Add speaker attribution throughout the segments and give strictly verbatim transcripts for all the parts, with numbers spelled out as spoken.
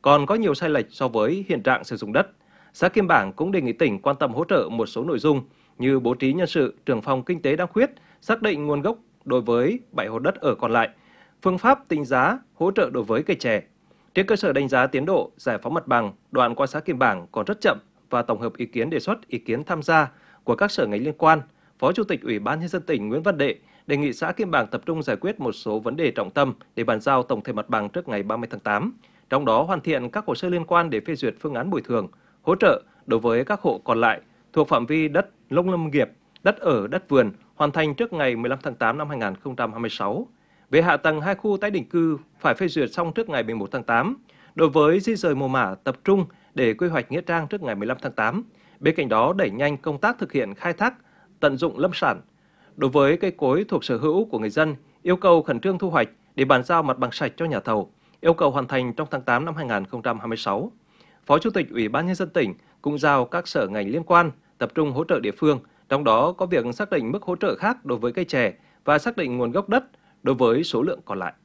Speaker 1: còn có nhiều sai lệch so với hiện trạng sử dụng đất. Xã Kim Bảng cũng đề nghị tỉnh quan tâm hỗ trợ một số nội dung như bố trí nhân sự, trưởng phòng kinh tế đang khuyết, xác định nguồn gốc đối với bảy hồ đất ở còn lại, phương pháp tính giá, hỗ trợ đối với cây chè. Trên cơ sở đánh giá tiến độ giải phóng mặt bằng, đoạn qua xã Kim Bảng còn rất chậm và tổng hợp ý kiến đề xuất, ý kiến tham gia của các sở ngành liên quan, Phó Chủ tịch Ủy ban Nhân dân tỉnh Nguyễn Văn Đệ đề nghị xã Kim Bảng tập trung giải quyết một số vấn đề trọng tâm để bàn giao tổng thể mặt bằng trước ngày ba mươi tháng tám, trong đó hoàn thiện các hồ sơ liên quan để phê duyệt phương án bồi thường, hỗ trợ đối với các hộ còn lại thuộc phạm vi đất nông lâm nghiệp, đất ở, đất vườn hoàn thành trước ngày mười lăm tháng tám năm hai nghìn không trăm hai mươi sáu. Về hạ tầng hai khu tái định cư phải phê duyệt xong trước ngày mười một tháng tám. Đối với di rời mồ mả tập trung để quy hoạch nghĩa trang trước ngày mười lăm tháng tám. Bên cạnh đó đẩy nhanh công tác thực hiện khai thác, tận dụng lâm sản. Đối với cây cối thuộc sở hữu của người dân, yêu cầu khẩn trương thu hoạch để bàn giao mặt bằng sạch cho nhà thầu, yêu cầu hoàn thành trong tháng tám năm hai nghìn không trăm hai mươi sáu. Phó Chủ tịch Ủy ban Nhân dân tỉnh cũng giao các sở ngành liên quan tập trung hỗ trợ địa phương, trong đó có việc xác định mức hỗ trợ khác đối với cây chè và xác định nguồn gốc đất đối với số lượng còn lại.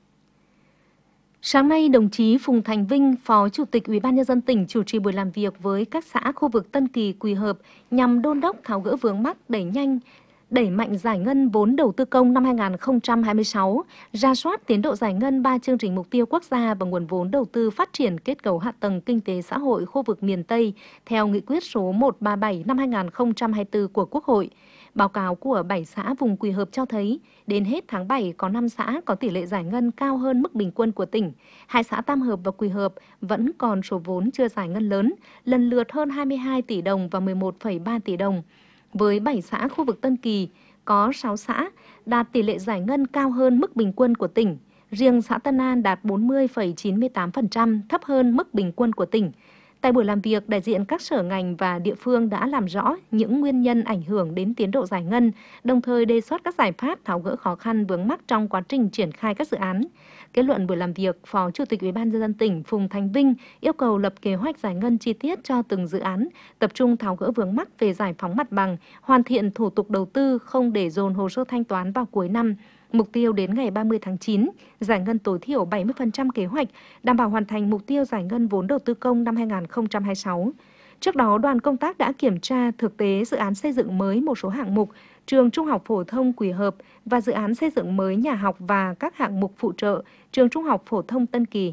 Speaker 2: Sáng nay, đồng chí Phùng Thành Vinh, Phó Chủ tịch Ủy ban Nhân dân tỉnh chủ trì buổi làm việc với các xã khu vực Tân Kỳ, Quỳ Hợp nhằm đôn đốc tháo gỡ vướng mắc, đẩy nhanh, đẩy mạnh giải ngân vốn đầu tư công năm hai nghìn không trăm hai mươi sáu, rà soát tiến độ giải ngân ba chương trình mục tiêu quốc gia và nguồn vốn đầu tư phát triển kết cấu hạ tầng kinh tế xã hội khu vực miền Tây theo nghị quyết số một trăm ba mươi bảy năm hai nghìn không trăm hai mươi tư của Quốc hội. Báo cáo của bảy xã vùng Quỳ Hợp cho thấy, đến hết tháng bảy có năm xã có tỷ lệ giải ngân cao hơn mức bình quân của tỉnh. Hai xã Tam Hợp và Quỳ Hợp vẫn còn số vốn chưa giải ngân lớn, lần lượt hơn hai mươi hai tỷ đồng và mười một phẩy ba tỷ đồng. Với bảy xã khu vực Tân Kỳ, có sáu xã đạt tỷ lệ giải ngân cao hơn mức bình quân của tỉnh. Riêng xã Tân An đạt bốn mươi phẩy chín mươi tám phần trăm, thấp hơn mức bình quân của tỉnh. Tại buổi làm việc, đại diện các sở ngành và địa phương đã làm rõ những nguyên nhân ảnh hưởng đến tiến độ giải ngân, đồng thời đề xuất các giải pháp tháo gỡ khó khăn vướng mắc trong quá trình triển khai các dự án. Kết luận buổi làm việc, Phó Chủ tịch Ủy ban Nhân dân tỉnh Phùng Thành Vinh yêu cầu lập kế hoạch giải ngân chi tiết cho từng dự án, tập trung tháo gỡ vướng mắc về giải phóng mặt bằng, hoàn thiện thủ tục đầu tư, không để dồn hồ sơ thanh toán vào cuối năm. Mục tiêu đến ngày ba mươi tháng chín, giải ngân tối thiểu bảy mươi phần trăm kế hoạch, đảm bảo hoàn thành mục tiêu giải ngân vốn đầu tư công năm hai nghìn không trăm hai mươi sáu. Trước đó, đoàn công tác đã kiểm tra thực tế dự án xây dựng mới một số hạng mục, trường Trung học phổ thông Quỳ Hợp và dự án xây dựng mới nhà học và các hạng mục phụ trợ, trường Trung học phổ thông Tân Kỳ.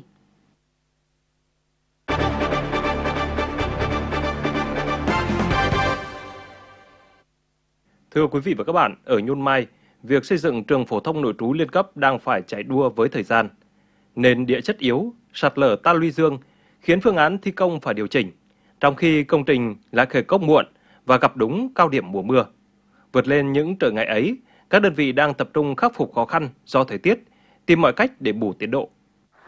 Speaker 1: Thưa quý vị và các bạn, ở Nhôn Mai, việc xây dựng trường phổ thông nội trú liên cấp đang phải chạy đua với thời gian. Nền địa chất yếu, sạt lở ta luy dương khiến phương án thi công phải điều chỉnh, trong khi công trình lại khởi công muộn và gặp đúng cao điểm mùa mưa. Vượt lên những trở ngại ấy, các đơn vị đang tập trung khắc phục khó khăn do thời tiết, tìm mọi cách để bù tiến độ.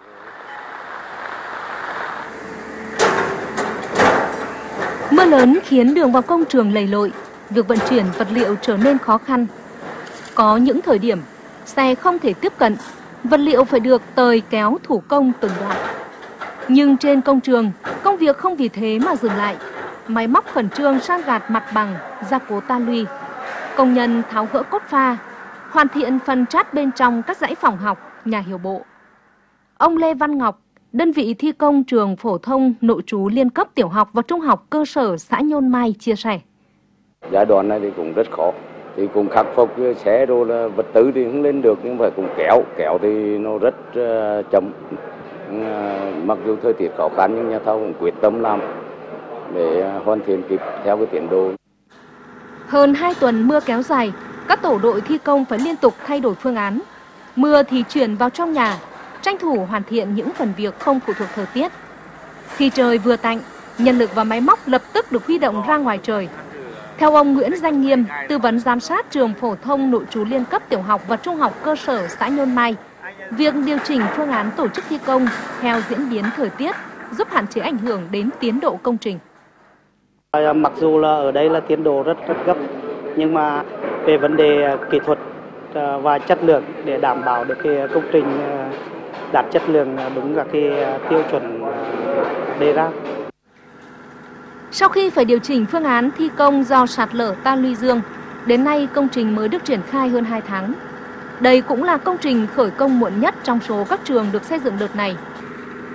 Speaker 2: Mưa lớn khiến đường vào công trường lầy lội, việc vận chuyển vật liệu trở nên khó khăn. Có những thời điểm, xe không thể tiếp cận, vật liệu phải được tời kéo thủ công từng đoạn. Nhưng trên công trường, công việc không vì thế mà dừng lại. Máy móc khẩn trương san gạt mặt bằng, gia cố ta luy. Công nhân tháo gỡ cốt pha, hoàn thiện phần trát bên trong các dãy phòng học, nhà hiệu bộ. Ông Lê Văn Ngọc, đơn vị thi công trường phổ thông nội trú liên cấp tiểu học và trung học cơ sở xã Nhôn Mai chia sẻ.
Speaker 3: Giai đoạn này thì cũng rất khó. Thì cũng khắc phục xe đồ là vật tư thì không lên được, nhưng phải cũng kéo, kéo thì nó rất uh, chậm. Uh, mặc dù thời tiết khó khăn nhưng nhà thầu cũng quyết tâm làm để uh, hoàn thiện kịp theo cái tiến độ.
Speaker 2: Hơn hai tuần mưa kéo dài, các tổ đội thi công phải liên tục thay đổi phương án. Mưa thì chuyển vào trong nhà, tranh thủ hoàn thiện những phần việc không phụ thuộc thời tiết. Khi trời vừa tạnh, nhân lực và máy móc lập tức được huy động ra ngoài trời. Theo ông Nguyễn Danh Nghiêm, tư vấn giám sát trường phổ thông nội trú liên cấp tiểu học và trung học cơ sở xã Nhôn Mai, việc điều chỉnh phương án tổ chức thi công theo diễn biến thời tiết giúp hạn chế ảnh hưởng đến tiến độ công trình.
Speaker 4: Mặc dù là ở đây là tiến độ rất rất gấp, nhưng mà về vấn đề kỹ thuật và chất lượng để đảm bảo được cái công trình đạt chất lượng đúng các cái tiêu chuẩn đề ra.
Speaker 2: Sau khi phải điều chỉnh phương án thi công do sạt lở ta luy dương, đến nay công trình mới được triển khai hơn hai tháng. Đây cũng là công trình khởi công muộn nhất trong số các trường được xây dựng đợt này.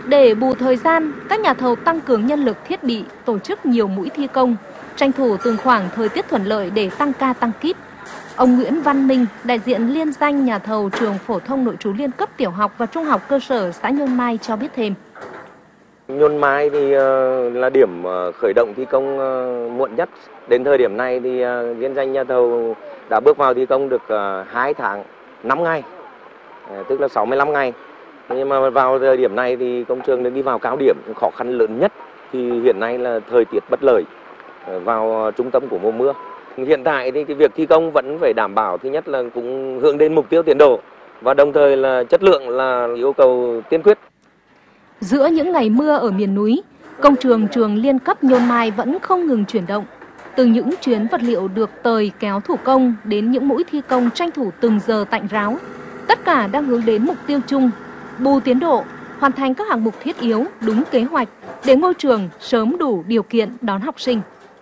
Speaker 2: Để bù thời gian, các nhà thầu tăng cường nhân lực thiết bị, tổ chức nhiều mũi thi công, tranh thủ từng khoảng thời tiết thuận lợi để tăng ca tăng kíp. Ông Nguyễn Văn Minh, đại diện liên danh nhà thầu trường phổ thông nội trú liên cấp tiểu học và trung học cơ sở xã Nhôn Mai cho biết thêm.
Speaker 5: Nhôn Mai thì là điểm khởi động thi công muộn nhất. Đến thời điểm này thì liên danh nhà thầu đã bước vào thi công được hai tháng năm ngày, tức là sáu mươi lăm ngày. Nhưng mà vào thời điểm này thì công trường đã đi vào cao điểm, khó khăn lớn nhất thì hiện nay là thời tiết bất lợi vào trung tâm của mùa mưa. Hiện tại thì cái việc thi công vẫn phải đảm bảo, thứ nhất là cũng hướng đến mục tiêu tiến độ và đồng thời là chất lượng là yêu cầu tiên quyết.
Speaker 2: Giữa những ngày mưa ở miền núi, công trường trường liên cấp Nhôn Mai vẫn không ngừng chuyển động. Từ những chuyến vật liệu được tời kéo thủ công đến những mũi thi công tranh thủ từng giờ tạnh ráo, tất cả đang hướng đến mục tiêu chung, bù tiến độ, hoàn thành các hạng mục thiết yếu đúng kế hoạch để ngôi trường sớm đủ điều kiện đón học sinh.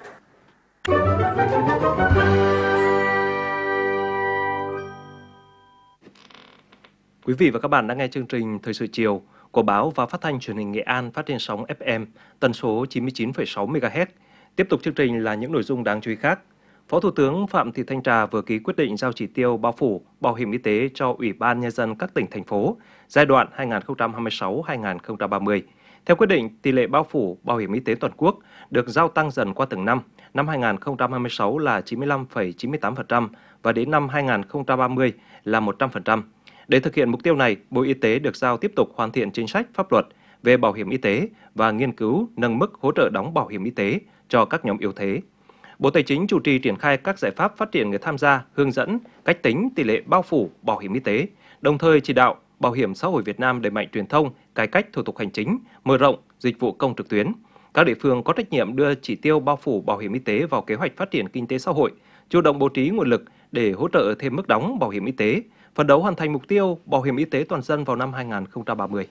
Speaker 1: Quý vị và các bạn đang nghe chương trình Thời sự chiều của báo và phát thanh truyền hình Nghệ An phát trên sóng ép em tần số chín mươi chín phẩy sáu mê ga héc. Tiếp tục chương trình là những nội dung đáng chú ý khác. Phó Thủ tướng Phạm Thị Thanh Trà vừa ký quyết định giao chỉ tiêu bao phủ bảo hiểm y tế cho Ủy ban Nhân dân các tỉnh, thành phố giai đoạn hai nghìn không trăm hai mươi sáu đến hai nghìn không trăm ba mươi. Theo quyết định, tỷ lệ bao phủ bảo hiểm y tế toàn quốc được giao tăng dần qua từng năm. Năm hai nghìn không trăm hai mươi sáu là chín mươi lăm phẩy chín mươi tám phần trăm và đến năm hai nghìn không trăm ba mươi là một trăm phần trăm. Để thực hiện mục tiêu này, Bộ Y tế được giao tiếp tục hoàn thiện chính sách pháp luật về bảo hiểm y tế và nghiên cứu nâng mức hỗ trợ đóng bảo hiểm y tế cho các nhóm yếu thế. Bộ Tài chính chủ trì triển khai các giải pháp phát triển người tham gia, hướng dẫn cách tính tỷ lệ bao phủ bảo hiểm y tế, đồng thời chỉ đạo Bảo hiểm xã hội Việt Nam đẩy mạnh truyền thông, cải cách thủ tục hành chính, mở rộng dịch vụ công trực tuyến. Các địa phương có trách nhiệm đưa chỉ tiêu bao phủ bảo hiểm y tế vào kế hoạch phát triển kinh tế xã hội, chủ động bố trí nguồn lực để hỗ trợ thêm mức đóng bảo hiểm y tế, phấn đấu hoàn thành mục tiêu bảo hiểm y tế toàn dân vào năm hai nghìn không trăm ba mươi.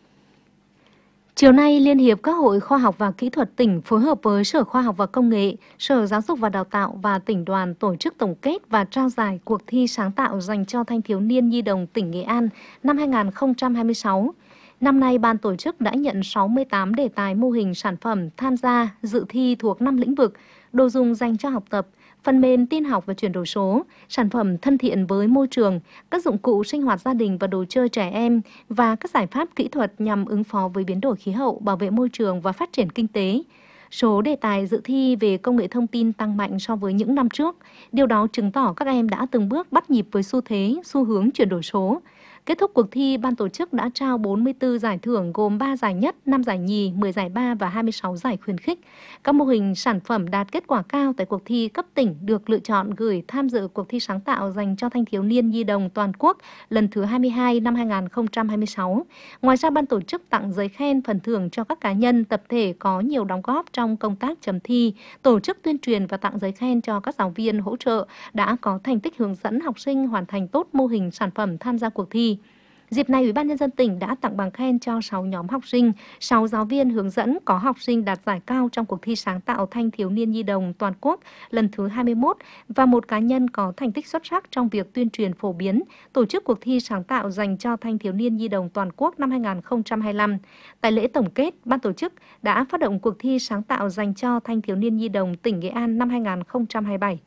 Speaker 2: Chiều nay, Liên hiệp các hội khoa học và kỹ thuật tỉnh phối hợp với Sở Khoa học và Công nghệ, Sở Giáo dục và Đào tạo và tỉnh đoàn tổ chức tổng kết và trao giải cuộc thi sáng tạo dành cho thanh thiếu niên nhi đồng tỉnh Nghệ An năm hai nghìn không trăm hai mươi sáu. Năm nay, ban tổ chức đã nhận sáu mươi tám đề tài mô hình sản phẩm tham gia dự thi thuộc năm lĩnh vực: đồ dùng dành cho học tập, phần mềm tin học và chuyển đổi số, sản phẩm thân thiện với môi trường, các dụng cụ sinh hoạt gia đình và đồ chơi trẻ em và các giải pháp kỹ thuật nhằm ứng phó với biến đổi khí hậu, bảo vệ môi trường và phát triển kinh tế. Số đề tài dự thi về công nghệ thông tin tăng mạnh so với những năm trước. Điều đó chứng tỏ các em đã từng bước bắt nhịp với xu thế, xu hướng chuyển đổi số. Kết thúc cuộc thi, ban tổ chức đã trao bốn mươi tư giải thưởng gồm ba giải nhất, năm giải nhì, mười giải ba và hai mươi sáu giải khuyến khích. Các mô hình sản phẩm đạt kết quả cao tại cuộc thi cấp tỉnh được lựa chọn gửi tham dự cuộc thi sáng tạo dành cho thanh thiếu niên nhi đồng toàn quốc lần thứ hai mươi hai năm hai nghìn không trăm hai mươi sáu. Ngoài ra, ban tổ chức tặng giấy khen phần thưởng cho các cá nhân, tập thể có nhiều đóng góp trong công tác chấm thi, tổ chức tuyên truyền và tặng giấy khen cho các giáo viên hỗ trợ đã có thành tích hướng dẫn học sinh hoàn thành tốt mô hình sản phẩm tham gia cuộc thi. Dịp này, Ủy ban Nhân dân tỉnh đã tặng bằng khen cho sáu nhóm học sinh, sáu giáo viên hướng dẫn có học sinh đạt giải cao trong cuộc thi sáng tạo thanh thiếu niên nhi đồng toàn quốc lần thứ hai mươi mốt và một cá nhân có thành tích xuất sắc trong việc tuyên truyền phổ biến, tổ chức cuộc thi sáng tạo dành cho thanh thiếu niên nhi đồng toàn quốc năm hai nghìn không trăm hai mươi lăm. Tại lễ tổng kết, ban tổ chức đã phát động cuộc thi sáng tạo dành cho thanh thiếu niên nhi đồng tỉnh Nghệ An năm hai nghìn không trăm hai mươi bảy.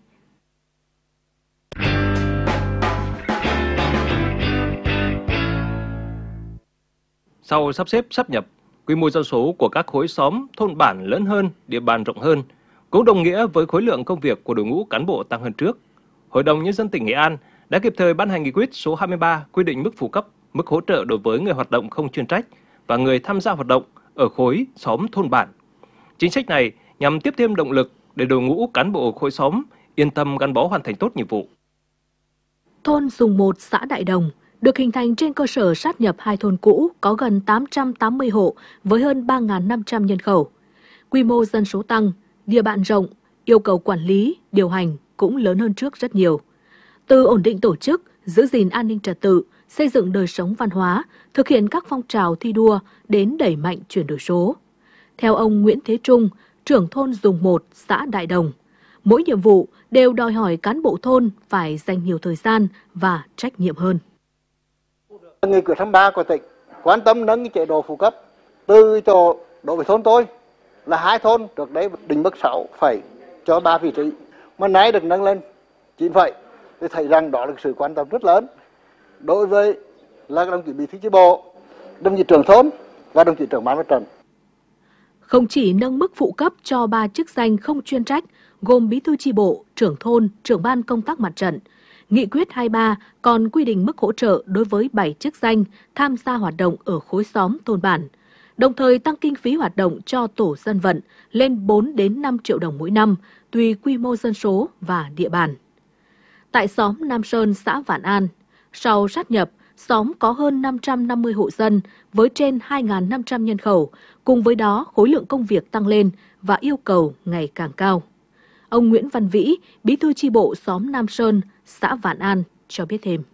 Speaker 1: Sau sắp xếp sáp nhập, quy mô dân số của các khối xóm, thôn bản lớn hơn, địa bàn rộng hơn, cũng đồng nghĩa với khối lượng công việc của đội ngũ cán bộ tăng hơn trước. Hội đồng Nhân dân tỉnh Nghệ An đã kịp thời ban hành nghị quyết số hai mươi ba quy định mức phụ cấp, mức hỗ trợ đối với người hoạt động không chuyên trách và người tham gia hoạt động ở khối xóm thôn bản. Chính sách này nhằm tiếp thêm động lực để đội ngũ cán bộ khối xóm yên tâm gắn bó hoàn thành tốt nhiệm vụ.
Speaker 6: Thôn Dùng một, xã Đại Đồng được hình thành trên cơ sở sát nhập hai thôn cũ có gần tám trăm tám mươi hộ với hơn ba nghìn năm trăm nhân khẩu. Quy mô dân số tăng, địa bàn rộng, yêu cầu quản lý, điều hành cũng lớn hơn trước rất nhiều. Từ ổn định tổ chức, giữ gìn an ninh trật tự, xây dựng đời sống văn hóa, thực hiện các phong trào thi đua đến đẩy mạnh chuyển đổi số. Theo ông Nguyễn Thế Trung, trưởng thôn Dùng một, xã Đại Đồng, mỗi nhiệm vụ đều đòi hỏi cán bộ thôn phải dành nhiều thời gian và trách nhiệm hơn.
Speaker 7: Nghị quyết hai mươi ba của tỉnh quan tâm nâng chế độ phụ cấp Từ chỗ đối với thôn tôi là hai thôn, trước đấy định mức sáu phẩy cho ba vị trí, mà nay được nâng lên chín phẩy, thì thấy rằng đó là sự quan tâm rất lớn đối với là đồng chí bí thư chi bộ, đồng chí trưởng thôn và đồng chí trưởng ban mặt trận.
Speaker 6: Không chỉ nâng mức phụ cấp cho ba chức danh không chuyên trách gồm bí thư chi bộ, trưởng thôn, trưởng ban công tác mặt trận, Nghị quyết hai mươi ba còn quy định mức hỗ trợ đối với bảy chức danh tham gia hoạt động ở khối xóm thôn bản, đồng thời tăng kinh phí hoạt động cho tổ dân vận lên bốn đến năm triệu đồng mỗi năm, tùy quy mô dân số và địa bàn. Tại xóm Nam Sơn, xã Vạn An, sau sát nhập, xóm có hơn năm trăm năm mươi hộ dân với trên hai nghìn năm trăm nhân khẩu, cùng với đó khối lượng công việc tăng lên và yêu cầu ngày càng cao. Ông Nguyễn Văn Vĩ, bí thư chi bộ xóm Nam Sơn, xã Vạn An cho biết thêm.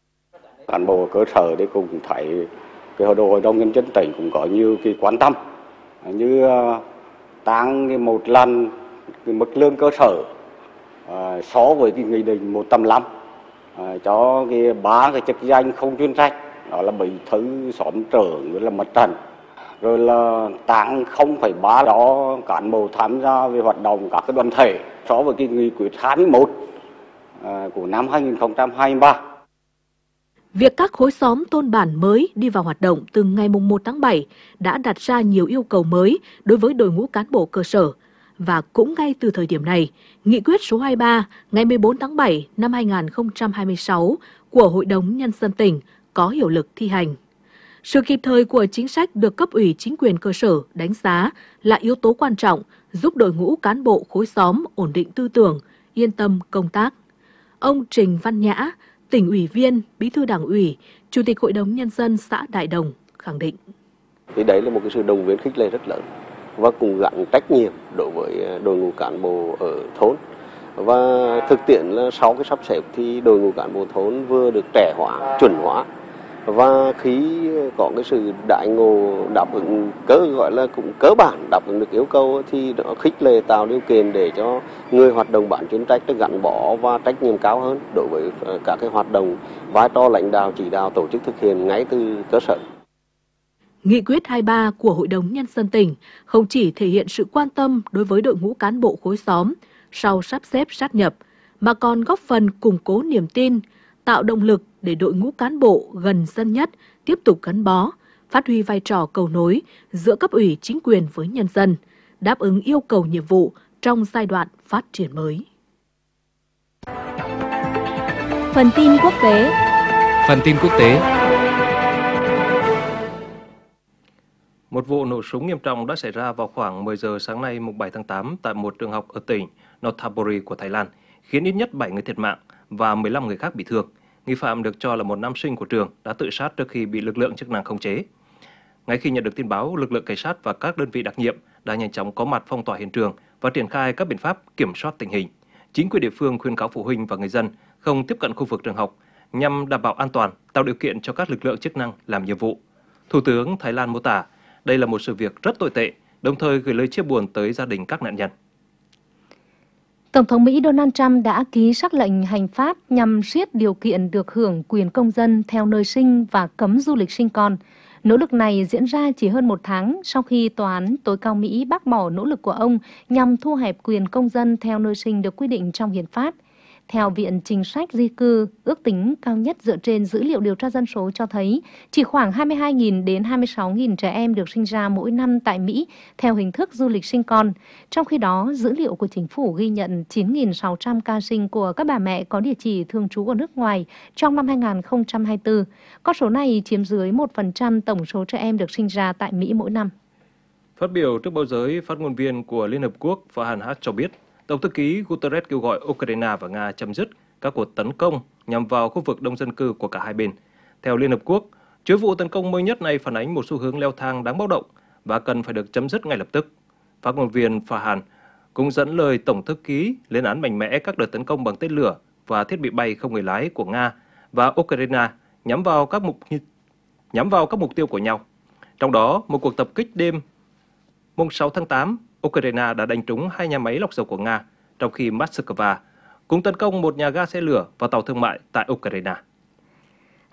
Speaker 3: Cán bộ cơ sở thì cũng thấy cái hội đồng nhân dân tỉnh cũng có nhiều cái quan tâm, như tăng một lần cái mức lương cơ sở uh, so với cái nghị định một trăm lăm uh, cho cái ba cái chức danh không chuyên trách, đó là bí thư xóm trưởng với là mặt trận, rồi là tăng không phẩy ba đó cán bộ tham gia về hoạt động các cái đoàn thể so với cái nghị quyết hai mươi mốt uh, của năm hai nghìn không trăm hai mươi ba.
Speaker 6: Việc các khối xóm thôn bản mới đi vào hoạt động từ ngày mùng một tháng bảy đã đặt ra nhiều yêu cầu mới đối với đội ngũ cán bộ cơ sở. Và cũng ngay từ thời điểm này, Nghị quyết số hai mươi ba ngày mười bốn tháng bảy năm hai nghìn không trăm hai mươi sáu của Hội đồng Nhân dân tỉnh có hiệu lực thi hành. Sự kịp thời của chính sách được cấp ủy chính quyền cơ sở đánh giá là yếu tố quan trọng giúp đội ngũ cán bộ khối xóm ổn định tư tưởng, yên tâm công tác. Ông Trình Văn Nhã, tỉnh ủy viên, bí thư đảng ủy, chủ tịch Hội đồng Nhân dân xã Đại Đồng khẳng định.
Speaker 8: Thì đấy là một cái sự động viên khích lệ rất lớn và cùng gắn trách nhiệm đối với đội ngũ cán bộ ở thôn. Và thực tiễn là sau cái sắp xếp thì đội ngũ cán bộ thôn vừa được trẻ hóa, chuẩn hóa. Và khi có cái sự đại ngộ đáp ứng cơ gọi là cũng cơ bản đáp ứng được yêu cầu thì nó khích lệ tạo điều kiện để cho người hoạt động bán chuyên trách gắn bó và trách nhiệm cao hơn đối với các cái hoạt động vai trò lãnh đạo chỉ đạo tổ chức thực hiện ngay từ cơ sở.
Speaker 6: Nghị quyết hai mươi ba của Hội đồng Nhân dân tỉnh không chỉ thể hiện sự quan tâm đối với đội ngũ cán bộ khối xóm sau sắp xếp sát nhập, mà còn góp phần củng cố niềm tin, tạo động lực để đội ngũ cán bộ gần dân nhất tiếp tục gắn bó, phát huy vai trò cầu nối giữa cấp ủy chính quyền với nhân dân, đáp ứng yêu cầu nhiệm vụ trong giai đoạn phát triển mới.
Speaker 2: Phần tin quốc tế.
Speaker 1: Phần tin quốc tế. Một vụ nổ súng nghiêm trọng đã xảy ra vào khoảng mười giờ sáng nay mùng bảy tháng tám tại một trường học ở tỉnh Nonthaburi của Thái Lan, khiến ít nhất bảy người thiệt mạng và mười lăm người khác bị thương. Nghi phạm được cho là một nam sinh của trường đã tự sát trước khi bị lực lượng chức năng khống chế. Ngay khi nhận được tin báo, lực lượng cảnh sát và các đơn vị đặc nhiệm đã nhanh chóng có mặt phong tỏa hiện trường và triển khai các biện pháp kiểm soát tình hình. Chính quyền địa phương khuyên cáo phụ huynh và người dân không tiếp cận khu vực trường học nhằm đảm bảo an toàn, tạo điều kiện cho các lực lượng chức năng làm nhiệm vụ. Thủ tướng Thái Lan mô tả đây là một sự việc rất tồi tệ, đồng thời gửi lời chia buồn tới gia đình các nạn nhân.
Speaker 2: Tổng thống Mỹ Donald Trump đã ký sắc lệnh hành pháp nhằm siết điều kiện được hưởng quyền công dân theo nơi sinh và cấm du lịch sinh con. Nỗ lực này diễn ra chỉ hơn một tháng sau khi Tòa án tối cao Mỹ bác bỏ nỗ lực của ông nhằm thu hẹp quyền công dân theo nơi sinh được quy định trong hiến pháp. Theo Viện Chính sách Di cư, ước tính cao nhất dựa trên dữ liệu điều tra dân số cho thấy chỉ khoảng hai mươi hai nghìn đến hai mươi sáu nghìn trẻ em được sinh ra mỗi năm tại Mỹ theo hình thức du lịch sinh con. Trong khi đó, dữ liệu của chính phủ ghi nhận chín nghìn sáu trăm ca sinh của các bà mẹ có địa chỉ thường trú ở nước ngoài trong năm hai nghìn không trăm hai mươi tư. Con số này chiếm dưới một phần trăm tổng số trẻ em được sinh ra tại Mỹ mỗi năm.
Speaker 1: Phát biểu trước báo giới, phát ngôn viên của Liên Hợp Quốc Farhan Haq cho biết, Tổng thư ký Guterres kêu gọi Ukraine và Nga chấm dứt các cuộc tấn công nhằm vào khu vực đông dân cư của cả hai bên. Theo Liên Hợp Quốc, chuỗi vụ tấn công mới nhất này phản ánh một xu hướng leo thang đáng báo động và cần phải được chấm dứt ngay lập tức. Phát ngôn viên Farhan cũng dẫn lời Tổng thư ký lên án mạnh mẽ các đợt tấn công bằng tên lửa và thiết bị bay không người lái của Nga và Ukraine nhắm vào các mục nhắm vào các mục tiêu của nhau. Trong đó, một cuộc tập kích đêm mùng sáu tháng tám, Ukraine đã đánh trúng hai nhà máy lọc dầu của Nga, trong khi Moscow cũng tấn công một nhà ga xe lửa và tàu thương mại tại Ukraine.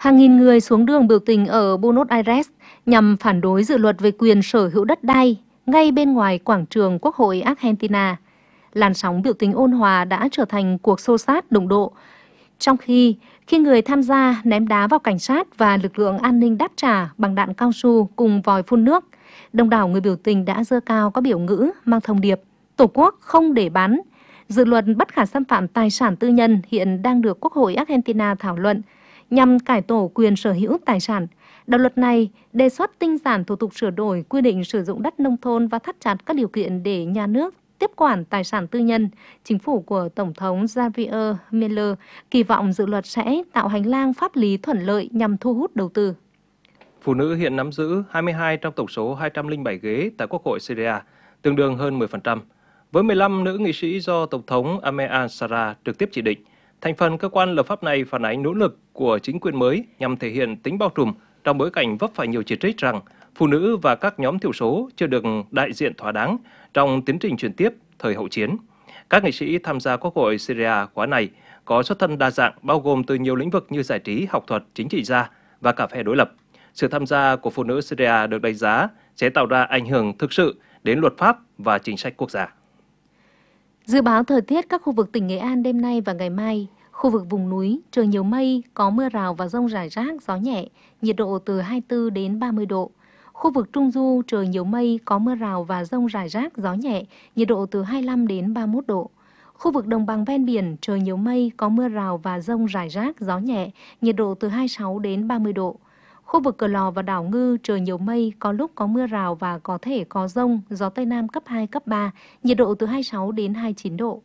Speaker 2: Hàng nghìn người xuống đường biểu tình ở Buenos Aires nhằm phản đối dự luật về quyền sở hữu đất đai ngay bên ngoài quảng trường Quốc hội Argentina. Làn sóng biểu tình ôn hòa đã trở thành cuộc xô xát đụng độ, trong khi khi người tham gia ném đá vào cảnh sát và lực lượng an ninh đáp trả bằng đạn cao su cùng vòi phun nước. Đông đảo người biểu tình đã giơ cao các biểu ngữ mang thông điệp Tổ quốc không để bắn. Dự luật bất khả xâm phạm tài sản tư nhân hiện đang được Quốc hội Argentina thảo luận nhằm cải tổ quyền sở hữu tài sản. Đạo luật này đề xuất tinh giản thủ tục sửa đổi quy định sử dụng đất nông thôn và thắt chặt các điều kiện để nhà nước tiếp quản tài sản tư nhân. Chính phủ của Tổng thống Javier Milei kỳ vọng dự luật sẽ tạo hành lang pháp lý thuận lợi nhằm thu hút đầu tư.
Speaker 1: Phụ nữ hiện nắm giữ hai mươi hai trong tổng số hai trăm lẻ bảy ghế tại Quốc hội Syria, tương đương hơn mười phần trăm. Với mười lăm nữ nghị sĩ do Tổng thống Ahmed al-Shara trực tiếp chỉ định, thành phần cơ quan lập pháp này phản ánh nỗ lực của chính quyền mới nhằm thể hiện tính bao trùm trong bối cảnh vấp phải nhiều chỉ trích rằng phụ nữ và các nhóm thiểu số chưa được đại diện thỏa đáng trong tiến trình chuyển tiếp thời hậu chiến. Các nghị sĩ tham gia Quốc hội Syria khóa này có xuất thân đa dạng, bao gồm từ nhiều lĩnh vực như giải trí, học thuật, chính trị gia và cả phe đối lập. Sự tham gia của phụ nữ Syria được đánh giá sẽ tạo ra ảnh hưởng thực sự đến luật pháp và chính sách quốc gia.
Speaker 2: Dự báo thời tiết các khu vực tỉnh Nghệ An đêm nay và ngày mai. Khu vực vùng núi, trời nhiều mây, có mưa rào và dông rải rác, gió nhẹ, nhiệt độ từ hai mươi tư đến ba mươi độ. Khu vực Trung Du, trời nhiều mây, có mưa rào và dông rải rác, gió nhẹ, nhiệt độ từ hai mươi lăm đến ba mươi mốt độ. Khu vực đồng bằng ven biển, trời nhiều mây, có mưa rào và dông rải rác, gió nhẹ, nhiệt độ từ hai mươi sáu đến ba mươi độ. Khu vực Cửa Lò và đảo Ngư, trời nhiều mây, có lúc có mưa rào và có thể có dông, gió Tây Nam cấp hai, cấp ba, nhiệt độ từ hai mươi sáu đến hai mươi chín độ.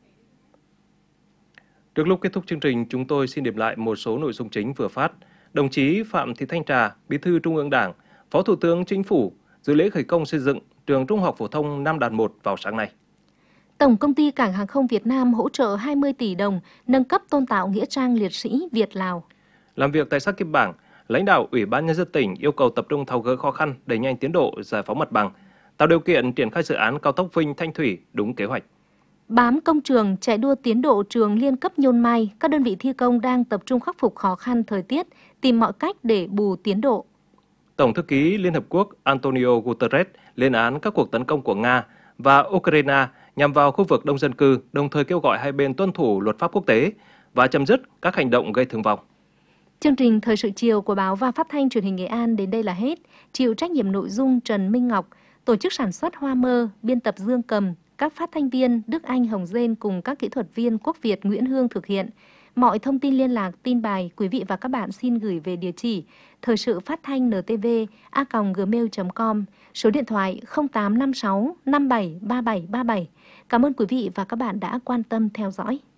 Speaker 1: Trước lúc kết thúc chương trình, chúng tôi xin điểm lại một số nội dung chính vừa phát. Đồng chí Phạm Thị Thanh Trà, Bí thư Trung ương Đảng, Phó Thủ tướng Chính phủ dự lễ khởi công xây dựng trường Trung học phổ thông Nam Đàn một vào sáng nay.
Speaker 2: Tổng công ty Cảng hàng không Việt Nam hỗ trợ hai mươi tỷ đồng nâng cấp tôn tạo nghĩa trang liệt sĩ Việt-Lào.
Speaker 1: Làm việc tại xã Kim Bảng, lãnh đạo Ủy ban Nhân dân tỉnh yêu cầu tập trung tháo gỡ khó khăn, đẩy nhanh tiến độ giải phóng mặt bằng, tạo điều kiện triển khai dự án cao tốc Vinh - Thanh Thủy đúng kế hoạch.
Speaker 2: Bám công trường chạy đua tiến độ trường liên cấp Nhôn Mai, các đơn vị thi công đang tập trung khắc phục khó khăn thời tiết, tìm mọi cách để bù tiến độ.
Speaker 1: Tổng thư ký Liên Hợp Quốc Antonio Guterres lên án các cuộc tấn công của Nga và Ukraine nhằm vào khu vực đông dân cư, đồng thời kêu gọi hai bên tuân thủ luật pháp quốc tế và chấm dứt các hành động gây thương vong.
Speaker 2: Chương trình Thời sự chiều của Báo và Phát thanh Truyền hình Nghệ An đến đây là hết. Chịu trách nhiệm nội dung Trần Minh Ngọc, tổ chức sản xuất Hoa Mơ, biên tập Dương Cầm, các phát thanh viên Đức Anh, Hồng Dên cùng các kỹ thuật viên Quốc Việt, Nguyễn Hương thực hiện. Mọi thông tin liên lạc, tin bài, quý vị và các bạn xin gửi về địa chỉ thời sự phát thanh en tê vê a còng gmail chấm com, số điện thoại không tám năm sáu năm bảy ba bảy ba bảy. Cảm ơn quý vị và các bạn đã quan tâm theo dõi.